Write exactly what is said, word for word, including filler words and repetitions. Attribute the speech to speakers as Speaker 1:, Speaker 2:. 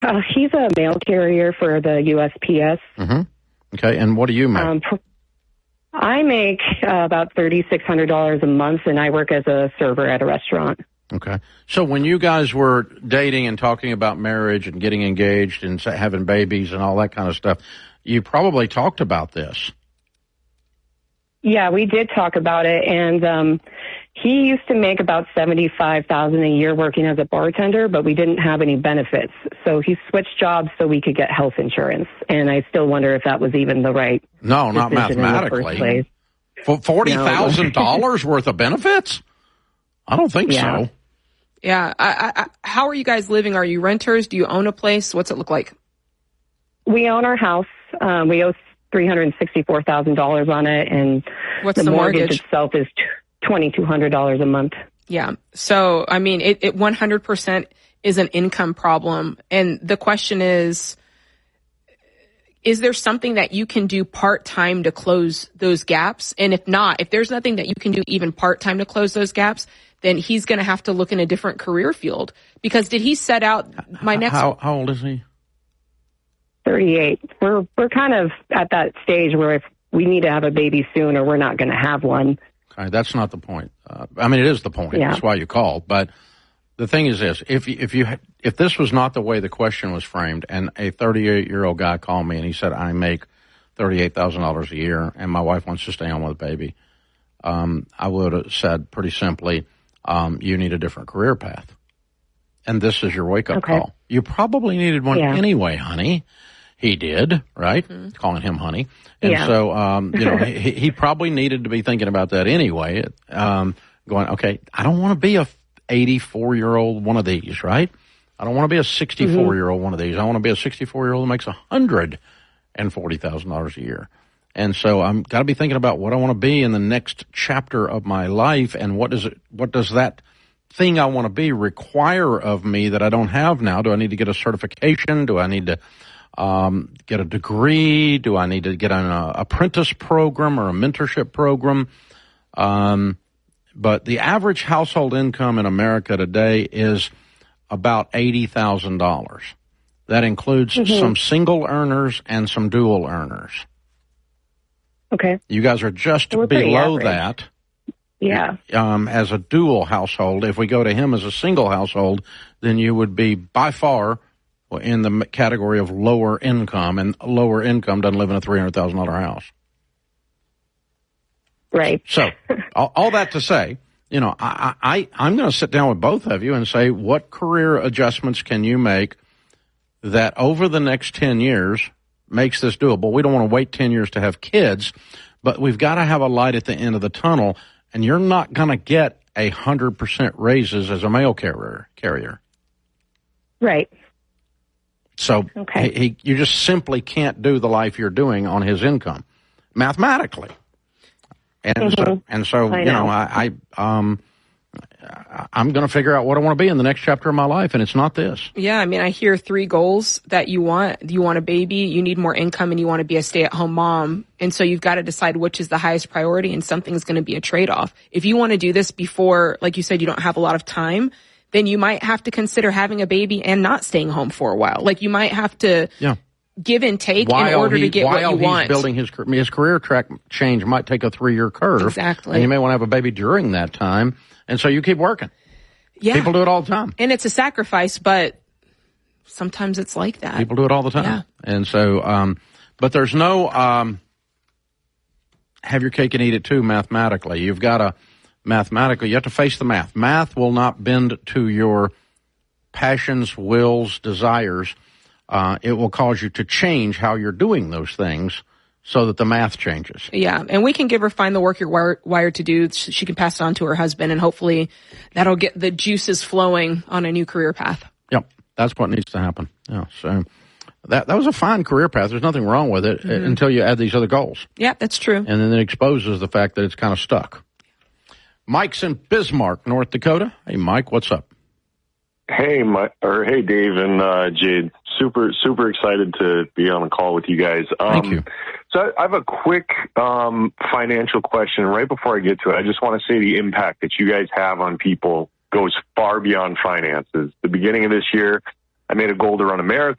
Speaker 1: Uh, he's a mail carrier for the U S P S.
Speaker 2: Mm-hmm. Okay, and what do you make? Um,
Speaker 1: I make uh, about three thousand six hundred dollars a month, and I work as a server at a restaurant.
Speaker 2: Okay. So when you guys were dating and talking about marriage and getting engaged and having babies and all that kind of stuff, you probably talked about this.
Speaker 1: Yeah, we did talk about it, and um, he used to make about seventy-five thousand dollars a year working as a bartender, but we didn't have any benefits. So he switched jobs so we could get health insurance, and I still wonder if that was even the right
Speaker 2: No, not mathematically. For forty thousand dollars no. worth of benefits? I don't think
Speaker 1: yeah.
Speaker 2: so.
Speaker 3: Yeah. I, I, how are you guys living? Are you renters? Do you own a place? What's it look like?
Speaker 1: We own our house. Um, we owe three hundred sixty-four thousand dollars on it, and
Speaker 3: What's
Speaker 1: the,
Speaker 3: the
Speaker 1: mortgage,
Speaker 3: mortgage
Speaker 1: itself is twenty-two hundred dollars a month.
Speaker 3: Yeah. So, I mean, it, it one hundred percent is an income problem. And the question is, is there something that you can do part-time to close those gaps? And if not, if there's nothing that you can do even part-time to close those gaps, then he's going to have to look in a different career field. Because did he set out my next...
Speaker 2: How, how old is he?
Speaker 1: thirty-eight. We're we're kind of at that stage where if we need to have a baby soon or we're not going to have one.
Speaker 2: Okay, that's not the point. Uh, I mean, it is the point.
Speaker 1: Yeah.
Speaker 2: That's why you called. But the thing is this: if if you if this was not the way the question was framed, and a thirty-eight-year-old guy called me and he said, "I make thirty-eight thousand dollars a year, and my wife wants to stay home with a baby," um, I would have said pretty simply, um, "You need a different career path." And this is your wake-up
Speaker 1: okay.
Speaker 2: call. You probably needed one
Speaker 1: yeah.
Speaker 2: anyway, honey. He did, right? Mm-hmm. Calling him honey. And
Speaker 1: yeah.
Speaker 2: so, um, you know, he, he probably needed to be thinking about that anyway. Um, going, okay, I don't want to be a eighty-four-year-old one of these, right? I don't want to be a sixty-four-year-old mm-hmm. one of these. I want to be a sixty-four-year-old who makes one hundred forty thousand dollars a year. And so I'm got to be thinking about what I want to be in the next chapter of my life, and what does it, what does that thing I want to be require of me that I don't have now? Do I need to get a certification? Do I need to um, get a degree? Do I need to get an uh, apprentice program or a mentorship program? Um, but the average household income in America today is about eighty thousand dollars. That includes mm-hmm. some single earners and some dual earners.
Speaker 1: Okay.
Speaker 2: You guys are just so below that.
Speaker 1: Yeah.
Speaker 2: Um, as a dual household. If we go to him as a single household, then you would be by far in the category of lower income, and lower income doesn't live in a three hundred thousand dollars house.
Speaker 1: Right.
Speaker 2: So, all, all that to say, you know, I, I, I'm going to sit down with both of you and say, what career adjustments can you make that over the next ten years makes this doable? We don't want to wait ten years to have kids, but we've got to have a light at the end of the tunnel, and you're not going to get a one hundred percent raises as a mail carrier. carrier.
Speaker 1: Right.
Speaker 2: So
Speaker 1: okay.
Speaker 2: he, he, you just simply can't do the life you're doing on his income, mathematically. And
Speaker 1: mm-hmm.
Speaker 2: so, and so
Speaker 1: I
Speaker 2: you
Speaker 1: know,
Speaker 2: know I, I um, I'm going to figure out what I want to be in the next chapter of my life, and it's not this.
Speaker 3: Yeah, I mean, I hear three goals that you want. You want a baby, you need more income, and you want to be a stay-at-home mom. And so you've got to decide which is the highest priority, and something's going to be a trade-off. If you want to do this before, like you said, you don't have a lot of time, then you might have to consider having a baby and not staying home for a while. Like, you might have to
Speaker 2: yeah.
Speaker 3: give and take
Speaker 2: while
Speaker 3: in order
Speaker 2: he,
Speaker 3: to get what you
Speaker 2: while
Speaker 3: want.
Speaker 2: He's building his, his career track change might take a three-year curve.
Speaker 3: Exactly.
Speaker 2: And you may want to have a baby during that time, and so you keep working.
Speaker 3: Yeah.
Speaker 2: People do it all the time.
Speaker 3: And it's a sacrifice, but sometimes it's like that.
Speaker 2: People do it all the time.
Speaker 3: Yeah.
Speaker 2: And so, um, but there's no, um, have your cake and eat it too mathematically. You've got to, mathematically, you have to face the math. Math will not bend to your passions, wills, desires. Uh, it will cause you to change how you're doing those things so that the math changes.
Speaker 3: Yeah, and we can give her Find the Work You're Wired, wired to Do. She can pass it on to her husband, and hopefully that'll get the juices flowing on a new career path.
Speaker 2: Yep, that's what needs to happen. Yeah, so that that was a fine career path. There's nothing wrong with it mm-hmm. until you add these other goals.
Speaker 3: Yeah, that's true.
Speaker 2: And then it exposes the fact that it's kind of stuck. Mike's in Bismarck, North Dakota. Hey, Mike, what's up?
Speaker 4: Hey, Mike, or hey, Dave and uh, Jade. Super, super excited to be on a call with you guys. Um,
Speaker 2: Thank you.
Speaker 4: So I have a quick um, financial question. Right before I get to it, I just want to say the impact that you guys have on people goes far beyond finances. The beginning of this year, I made a goal to run a marathon.